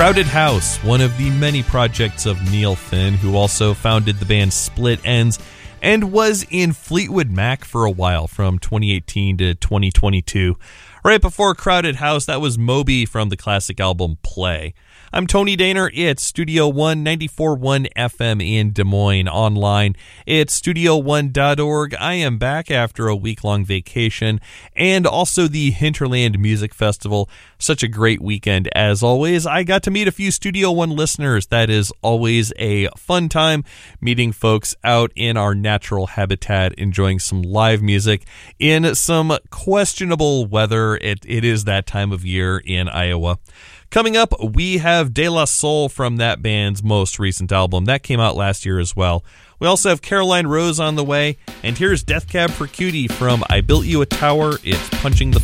Crowded House, one of the many projects of Neil Finn, who also founded the band Split Enz and was in Fleetwood Mac for a while from 2018 to 2022. Right before Crowded House, that was Moby from the classic album Play. I'm Tony Daner. It's Studio One 94.1 FM in Des Moines. Online, it's studio1.org. I am back after a week-long vacation and also the Hinterland Music Festival. Such a great weekend as always. I got to meet a few Studio One listeners. That is always a fun time, meeting folks out in our natural habitat, enjoying some live music in some questionable weather. It is that time of year in Iowa. Coming up, we have De La Soul from that band's most recent album. That came out last year as well. We also have Caroline Rose on the way. And here's Death Cab for Cutie from I Built You a Tower. It's Punching the